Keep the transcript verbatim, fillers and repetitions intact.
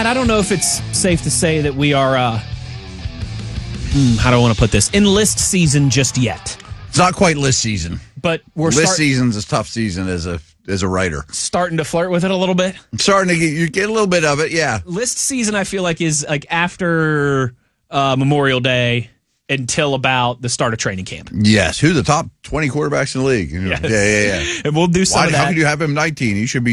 Pat, I don't know if it's safe to say that we are, uh, hmm, how do I want to put this, in list season just yet. It's not quite list season. But we're List start- season's a tough season as a as a writer. starting to flirt with it a little bit. I'm starting to get, you get a little bit of it, yeah. List season, I feel like, is like after uh, Memorial Day until about the start of training camp. Yes. Who the top twenty quarterbacks in the league? Yes. Yeah, yeah, yeah. And we'll do some Why, of that. how could you have him nineteen? He should be